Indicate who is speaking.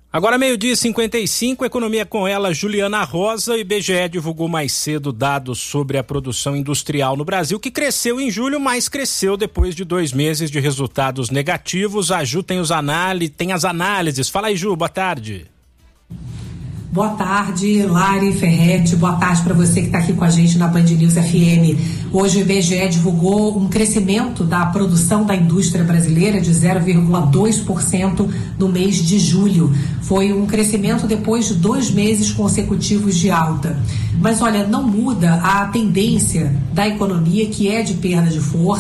Speaker 1: Agora 12h55, economia com ela, Juliana Rosa. O IBGE divulgou mais cedo dados sobre a produção industrial no Brasil, que cresceu em julho, mas cresceu depois de 2 meses de resultados negativos. A Ju tem as análises. Fala aí, Ju, boa tarde.
Speaker 2: Boa tarde, Lari Ferretti. Boa tarde para você que está aqui com a gente na Band News FM. Hoje o IBGE divulgou um crescimento da produção da indústria brasileira de 0,2% no mês de julho. Foi um crescimento depois de 2 meses consecutivos de alta. Mas olha, não muda a tendência da economia, que é de perda de força.